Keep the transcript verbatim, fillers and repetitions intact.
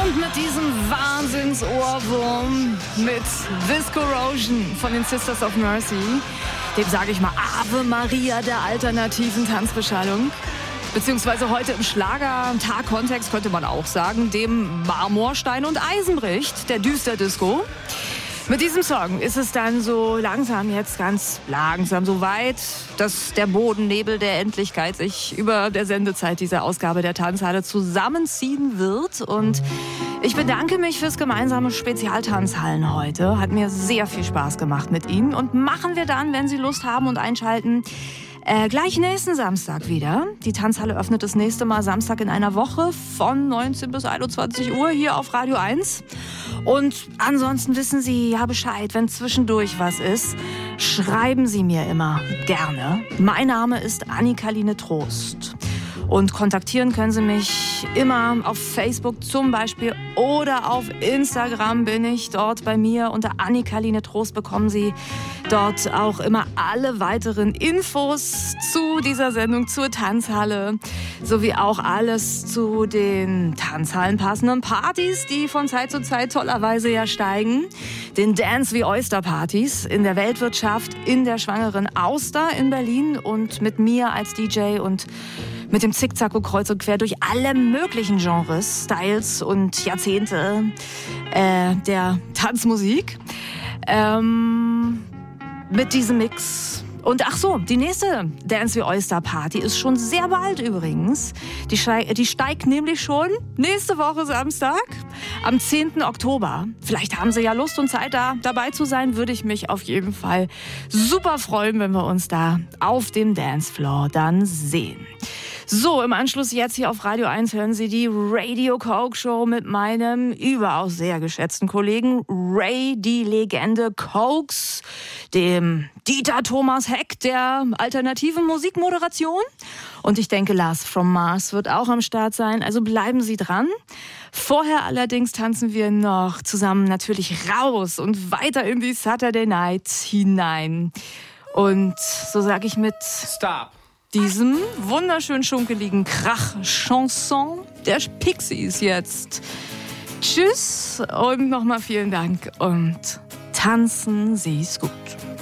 Und mit diesem Wahnsinnsohrwurm mit This Corrosion von den Sisters of Mercy, dem sage ich mal Ave Maria der alternativen Tanzbeschallung. Beziehungsweise heute im Schlager-Tag-Kontext könnte man auch sagen, dem Marmorstein und Eisenbricht, der Düsterdisco. Mit diesem Song ist es dann so langsam, jetzt ganz langsam so weit, dass der Bodennebel der Endlichkeit sich über der Sendezeit dieser Ausgabe der Tanzhalle zusammenziehen wird. Und ich bedanke mich fürs gemeinsame Spezialtanzhallen heute. Hat mir sehr viel Spaß gemacht mit Ihnen. Und machen wir dann, wenn Sie Lust haben und einschalten, Äh, gleich nächsten Samstag wieder. Die Tanzhalle öffnet das nächste Mal Samstag in einer Woche von neunzehn bis einundzwanzig Uhr hier auf Radio eins. Und ansonsten wissen Sie ja Bescheid, wenn zwischendurch was ist, schreiben Sie mir immer gerne. Mein Name ist Annika-Line Trost. Und kontaktieren können Sie mich immer auf Facebook zum Beispiel oder auf Instagram bin ich dort bei mir. Unter Annika-Line Trost bekommen Sie dort auch immer alle weiteren Infos zu dieser Sendung, zur Tanzhalle, sowie auch alles zu den Tanzhallen passenden Partys, die von Zeit zu Zeit tollerweise ja steigen. Den Dance wie Oyster Partys in der Weltwirtschaft, in der Schwangeren Auster in Berlin und mit mir als D J und mit dem Zickzack und kreuz und quer durch alle möglichen Genres, Styles und Jahrzehnte äh, der Tanzmusik. Ähm, mit diesem Mix. Und ach so, die nächste Dance wie Oyster Party ist schon sehr bald übrigens. Die, steig, die steigt nämlich schon nächste Woche Samstag am zehnten Oktober. Vielleicht haben Sie ja Lust und Zeit, da dabei zu sein. Würde ich mich auf jeden Fall super freuen, wenn wir uns da auf dem Dancefloor dann sehen. So, im Anschluss jetzt hier auf Radio eins hören Sie die Radio Coke Show mit meinem überaus sehr geschätzten Kollegen Ray, die Legende Cokes, dem Dieter Thomas Heck der alternativen Musikmoderation. Und ich denke, Lars from Mars wird auch am Start sein, also bleiben Sie dran. Vorher allerdings tanzen wir noch zusammen natürlich raus und weiter in die Saturday Night hinein. Und so sage ich mit Stop. Diesem wunderschön schunkeligen Krach-Chanson der Pixies jetzt. Tschüss und nochmal vielen Dank und tanzen Sie's gut.